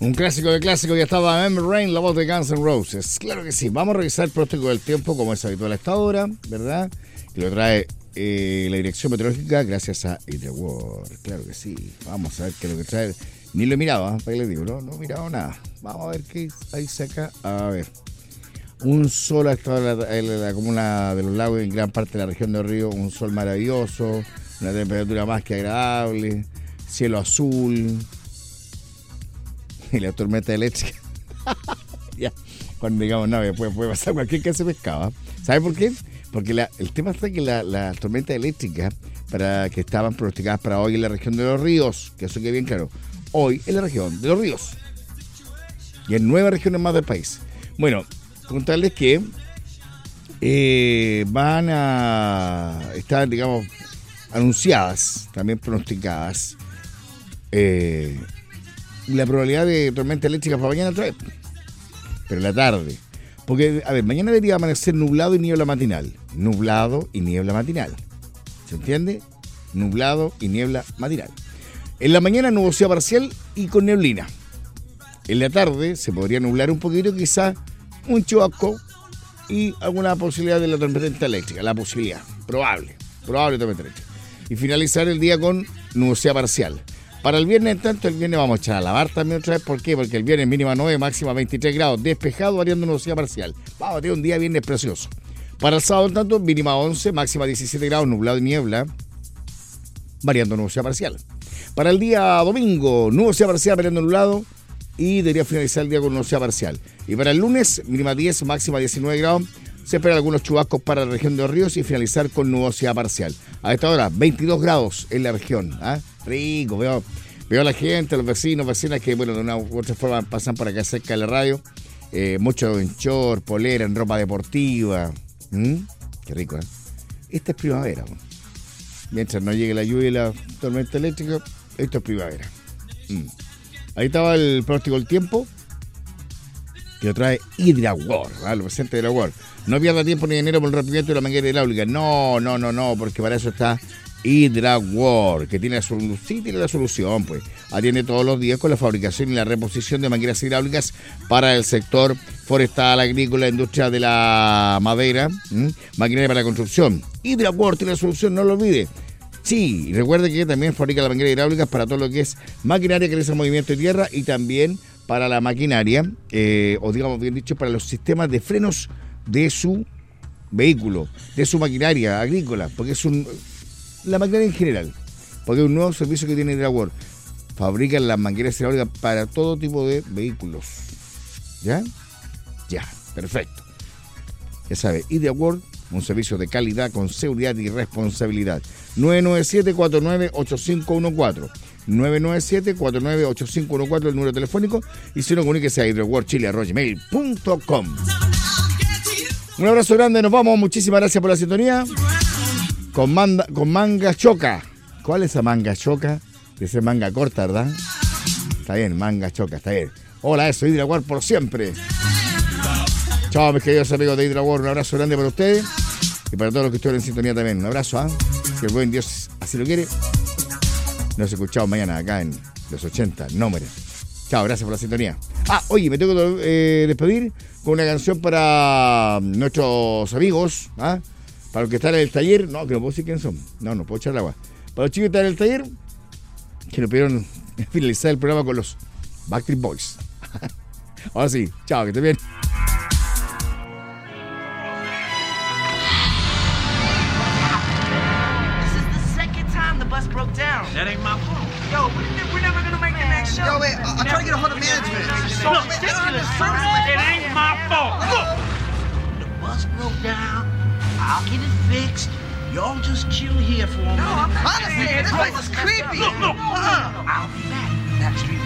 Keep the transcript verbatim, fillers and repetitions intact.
Un clásico de clásicos, ya estaba Amber Rain, la voz de Guns N' Roses. Claro que sí, vamos a revisar el pronóstico del tiempo como es habitual a esta hora, ¿verdad? Y lo trae eh, la dirección meteorológica gracias a HidroWorld. Claro que sí, vamos a ver qué es lo que trae. Ni lo he mirado, ¿eh? Para que les digo, no, no he mirado nada. Vamos a ver qué ahí saca. A ver. Un sol a esta hora en la, la comuna de los lagos en gran parte de la región de Río. Un sol maravilloso, una temperatura más que agradable, cielo azul. Y la tormenta eléctrica. Ya, cuando digamos, no, puede, puede pasar cualquier que se pescaba. ¿Sabe por qué? Porque la, el tema está que la, la tormenta eléctrica para que estaban pronosticadas para hoy en la región de los ríos, que eso quede bien claro, hoy en la región de los ríos y en nueve regiones más del país. Bueno, contarles que eh, van a estar, digamos, anunciadas, también pronosticadas, eh, la probabilidad de tormenta eléctrica para mañana otra vez, pero en la tarde. Porque, a ver, mañana debería amanecer nublado y niebla matinal. Nublado y niebla matinal. ¿Se entiende? Nublado y niebla matinal. En la mañana nubosidad parcial y con neblina. En la tarde se podría nublar un poquito, quizá un chubasco y alguna posibilidad de la tormenta eléctrica. La posibilidad, probable, probable tormenta eléctrica. Y finalizar el día con nubosidad parcial. Para el viernes, en tanto, el viernes vamos a echar a lavar también otra vez. ¿Por qué? Porque el viernes mínima nueve, máxima veintitrés grados, despejado, variando nubosidad parcial. Vamos a tener un día viernes precioso. Para el sábado, en tanto, mínima once, máxima diecisiete grados, nublado y niebla, variando nubosidad parcial. Para el día domingo, nubosidad parcial, variando nublado, y debería finalizar el día con nubosidad parcial. Y para el lunes, mínima diez, máxima diecinueve grados, se esperan algunos chubascos para la región de los ríos y finalizar con nubosidad parcial. A esta hora, veintidós grados en la región. ¿Ah? Rico, veo, veo a la gente, los vecinos, vecinas que, bueno, de una u otra forma pasan por acá cerca de la radio. Eh, mucho en short, polera, en ropa deportiva. ¿Mm? Qué rico, ¿eh? Esta es primavera. ¿No? Mientras no llegue la lluvia y la tormenta eléctrica, esto es primavera. Mm. Ahí estaba el pronóstico del tiempo, que lo trae HidroWorld, ¿vale? Lo presente HidroWorld. No pierda tiempo ni dinero por el rompimiento de la manguera hidráulica. No, no, no, no, porque para eso está HidroWorld, que tiene la solución, sí tiene la solución, pues. Atiende todos los días con la fabricación y la reposición de mangueras hidráulicas para el sector forestal, agrícola, industria de la madera, ¿m? maquinaria para la construcción. HidroWorld tiene la solución, no lo olvide. Sí, y recuerde que también fabrica la manguera hidráulica para todo lo que es maquinaria que realiza movimiento de tierra y también para la maquinaria, eh, o digamos bien dicho, para los sistemas de frenos de su vehículo, de su maquinaria agrícola, porque es un la maquinaria en general, porque es un nuevo servicio que tiene HidroWorld. Fabrican las mangueras hidráulicas para todo tipo de vehículos. ¿Ya? Ya, perfecto. Ya sabe, HidroWorld, un servicio de calidad con seguridad y responsabilidad. nueve nueve siete, cuatro nueve ocho cinco uno cuatro. nueve nueve siete, cuatro nueve ocho cinco uno cuatro el número telefónico, y si no, comuníquese a hidroworldchile arroba gmail punto com. Un abrazo grande, nos vamos, muchísimas gracias por la sintonía. Con, manda, con manga choca. ¿Cuál es esa manga choca? De ser manga corta, ¿verdad? Está bien, manga choca, está bien. Hola, eso, HidroWorld por siempre. Chao, mis queridos amigos de HidroWorld, un abrazo grande para ustedes y para todos los que estuvieron en sintonía también. Un abrazo, ¿ah? ¿eh? Que el buen Dios así lo quiere. Nos escuchamos mañana acá en los ochenta, números. Chao, gracias por la sintonía. Ah, oye, me tengo que eh, despedir con una canción para nuestros amigos, ¿ah? ¿eh? Para los que están en el taller, no, que no puedo decir quiénes son. No, no puedo echar el agua. Para los chicos que están en el taller, que nos pidieron finalizar el programa con los Backstreet Boys. Ahora sí, chao, que estén bien. That ain't my fault. Yo, we're never gonna make the next show. Yo, wait, I'm trying to get a hold of management. Look, this is it ain't my fault. Look, the bus broke down. I'll get it fixed. Y'all just chill here for a minute. No, I'm not. Honestly, this place is creepy. Look, look. Uh, I'll be back. Backstreet